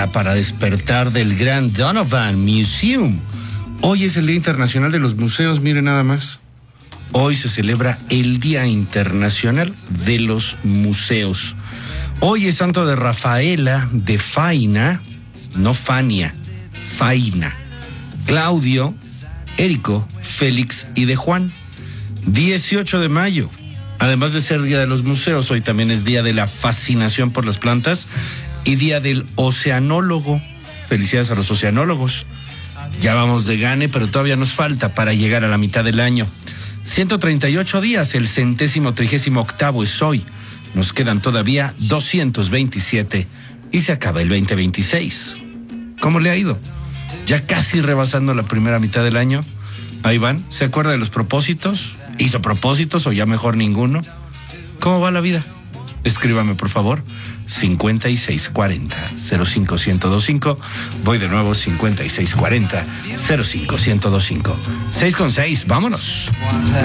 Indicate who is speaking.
Speaker 1: día para despertar del Grand Donovan Museum. Hoy es el Día Internacional de los Museos, mire nada más. Hoy se celebra el Día Internacional de los Museos. Hoy es santo de Rafaela, de Faina, no Fania, Faina, Claudio, Érico, Félix y de Juan. 18 de mayo. Además de ser Día de los Museos, hoy también es Día de la Fascinación por las Plantas y Día del Oceanólogo. Felicidades a los oceanólogos. Ya vamos de gane, pero todavía nos falta para llegar a la mitad del año. 138 días, el 138º es hoy. Nos quedan todavía 227 y se acaba el 2026. ¿Cómo le ha ido? Ya casi rebasando la primera mitad del año. Ahí van. ¿Se acuerda de los propósitos? ¿Hizo propósitos o ya mejor ninguno? ¿Cómo va la vida? Escríbame, por favor. 5640-05125. Voy de nuevo, 5640-05125. 6:06, vámonos.